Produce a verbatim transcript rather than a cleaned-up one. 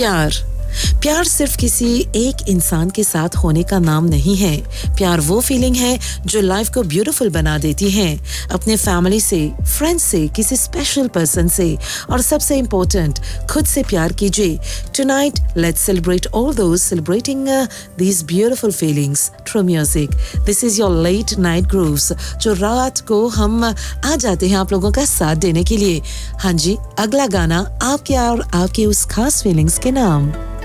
प्यार प्यार सिर्फ किसी एक इंसान के साथ होने का नाम नहीं है। प्यार वो फीलिंग है जो लाइफ को ब्यूटीफुल बना देती है। अपने फैमिली से, फ्रेंड्स से, किसी स्पेशल पर्सन से और सबसे इम्पोर्टेंट खुद से प्यार कीजिए। Tonight let's celebrate all those celebrating these beautiful feelings through music. This is your let night grooves, जो रात को हम आ जाते हैं आप लोगों का साथ देने के लिए। हाँ जी, अगला गाना आपके और आपके उस खास फीलिंग्स के नाम।